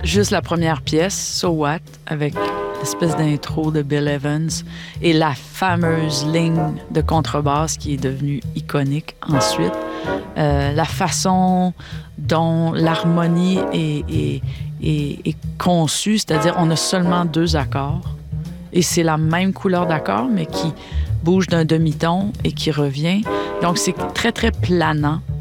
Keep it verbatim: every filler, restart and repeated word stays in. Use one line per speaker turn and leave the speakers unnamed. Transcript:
juste la première pièce, So What, avec l'espèce d'intro de Bill Evans et la fameuse ligne de contrebasse qui est devenue iconique ensuite. Euh, la façon dont l'harmonie est, est, est, est conçue, c'est-à-dire on a seulement deux accords et c'est la même couleur d'accord, mais qui bouge d'un demi-ton et qui revient. Donc, c'est très, très planant.